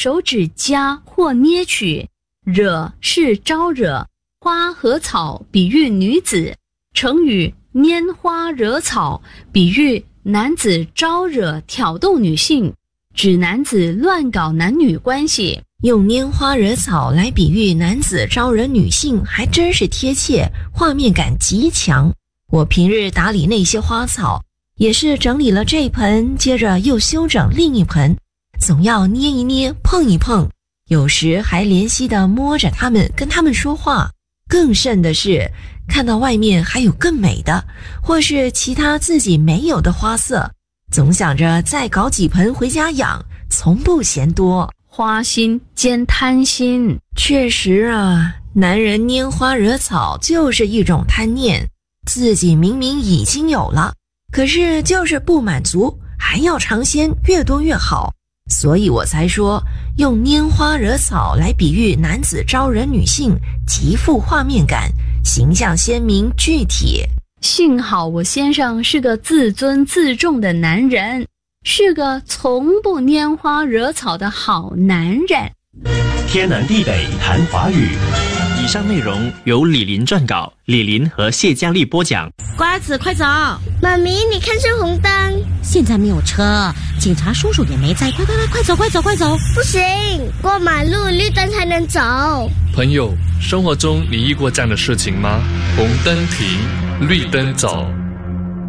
手指夹或捏取，惹是招惹，花和草比喻女子。成语拈花惹草比喻男子招惹挑逗女性，指男子乱搞男女关系。 用拈花惹草来比喻男子招惹女性，还真是贴切，画面感极强。我平日打理那些花草，也是整理了这盆，接着又修整另一盆，总要捏一捏，碰一碰，有时还怜惜地摸着它们，跟它们说话。更甚的是，看到外面还有更美的，或是其他自己没有的花色，总想着再搞几盆回家养，从不嫌多。 花心兼贪心。 确实啊，男人拈花惹草就是一种贪念，自己明明已经有了，可是就是不满足，还要尝鲜，越多越好。所以我才说，用拈花惹草来比喻男子招惹女性，极富画面感，形象鲜明具体。 幸好我先生是个自尊自重的男人，是个从不拈花惹草的好男人。 天南地北谈华语。以上内容由李林撰稿，李林和谢佳丽播讲。 瓜子，快走！ 妈咪，你看是红灯。 现在没有车，警察叔叔也没在，快走！ 不行，过马路绿灯才能走。 朋友，生活中你遇过这样的事情吗？红灯停，绿灯走。